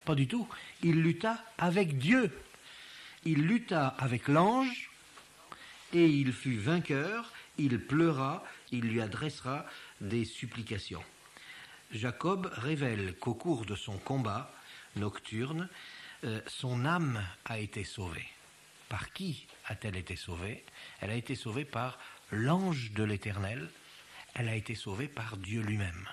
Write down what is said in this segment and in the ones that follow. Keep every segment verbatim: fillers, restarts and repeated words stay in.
Pas du tout. Il lutta avec Dieu. Il lutta avec l'ange et il fut vainqueur. Il pleura, il lui adressera des supplications. Jacob révèle qu'au cours de son combat nocturne, euh, son âme a été sauvée. Par qui a-t-elle été sauvée? Elle a été sauvée par l'ange de l'Éternel. Elle a été sauvée par Dieu lui-même.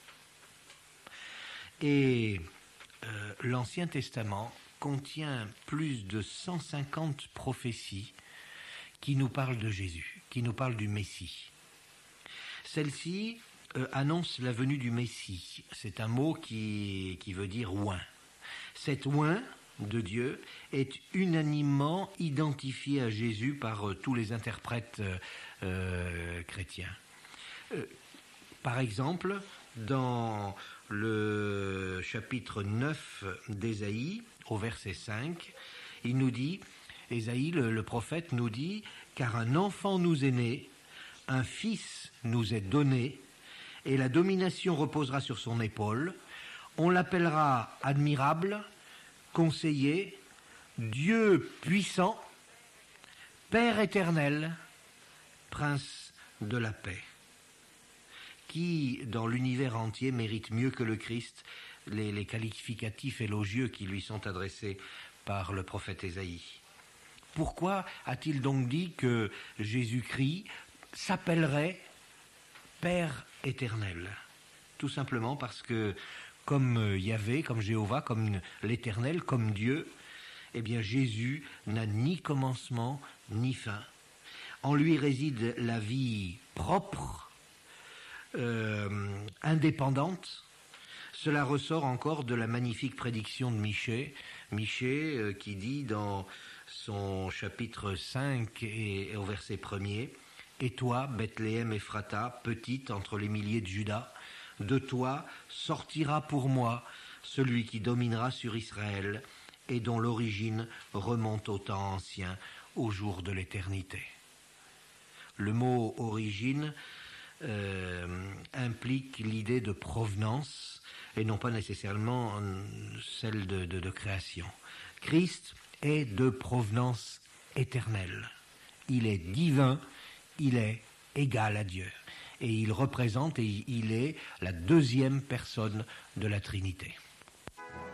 Et euh, l'Ancien Testament contient plus de cent cinquante prophéties qui nous parlent de Jésus, qui nous parlent du Messie. Celle-ci euh, annonce la venue du Messie. C'est un mot qui, qui veut dire oint. Cet oint de Dieu est unanimement identifié à Jésus par euh, tous les interprètes euh, euh, chrétiens. Euh, par exemple, dans le chapitre neuf d'Ésaïe, au verset cinq, il nous dit, Ésaïe, le, le prophète nous dit, « Car un enfant nous est né, un fils nous est donné, et la domination reposera sur son épaule. On l'appellera admirable, conseiller, Dieu puissant, Père éternel, prince de la paix. » Qui, dans l'univers entier, mérite mieux que le Christ les, les qualificatifs élogieux qui lui sont adressés par le prophète Ésaïe. Pourquoi a-t-il donc dit que Jésus-Christ s'appellerait Père éternel? Tout simplement parce que, comme Yahvé, comme Jéhovah, comme l'Éternel, comme Dieu, eh bien Jésus n'a ni commencement ni fin. En lui réside la vie propre, Euh, indépendante. Cela ressort encore de la magnifique prédiction de Michée, Michée euh, qui dit dans son chapitre cinq et, et au verset premier, « Et toi, Bethléem Ephrata, petite entre les milliers de Juda, de toi sortira pour moi celui qui dominera sur Israël et dont l'origine remonte au temps ancien, au jour de l'éternité. » Le mot « origine » Euh, implique l'idée de provenance et non pas nécessairement celle de, de, de création. Christ est de provenance éternelle. Il est divin, il est égal à Dieu. Et il représente et il est la deuxième personne de la Trinité.